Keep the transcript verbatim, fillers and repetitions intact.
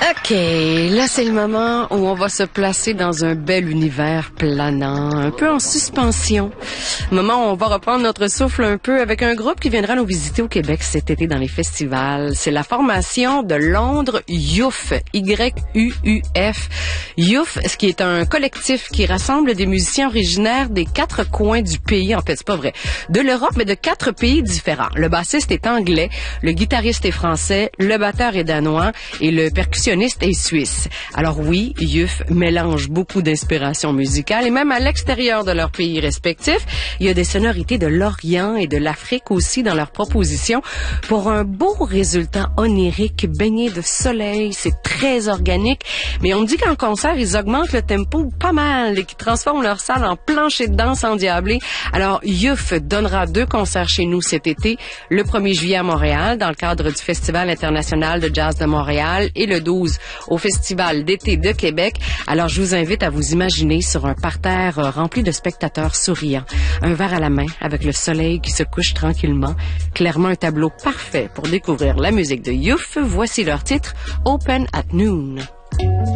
OK, là c'est le moment où on va se placer dans un bel univers planant, un peu en suspension. Moment où on va reprendre notre souffle un peu avec un groupe qui viendra nous visiter au Québec cet été dans les festivals. C'est la formation de Londres Youf, Y U U F. Youf, ce qui est un collectif qui rassemble des musiciens originaires des quatre coins du pays. En fait, c'est pas vrai. De l'Europe, mais de quatre pays différents. Le bassiste est anglais, le guitariste est français, le batteur est danois et le percussionniste est suisse. Alors oui, Youf mélange beaucoup d'inspiration musicale et même à l'extérieur de leurs pays respectifs, il y a des sonorités de l'Orient et de l'Afrique aussi dans leurs propositions pour un beau résultat onirique baigné de soleil. C'est très organique, mais on me dit qu'en concert, ils augmentent le tempo pas mal et qu'ils transforment leur salle en plancher de danse endiablé. Alors, Youf donnera deux concerts chez nous cet été, le premier juillet à Montréal dans le cadre du Festival international de jazz de Montréal et le douze au Festival d'été de Québec. Alors, je vous invite à vous imaginer sur un parterre euh, rempli de spectateurs souriants, un verre à la main avec le soleil qui se couche tranquillement. Clairement un tableau parfait pour découvrir la musique de Youf. Voici leur titre, Open at Noon.